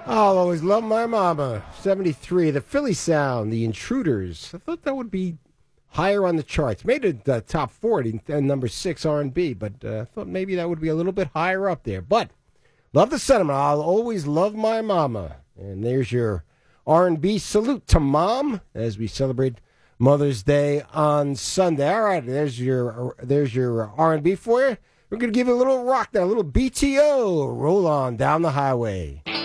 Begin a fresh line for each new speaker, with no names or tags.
I'll always love my mama. 73, the Philly Sound, the Intruders. I thought that would be higher on the charts. Made it top 40 and number 6 R&B, but I thought maybe that would be a little bit higher up there. But love the sentiment. I'll always love my mama. And there's your R&B salute to Mom as we celebrate Mother's Day on Sunday. All right, there's your R&B for you. We're going to give you a little rock now, a little BTO. Roll on down the highway.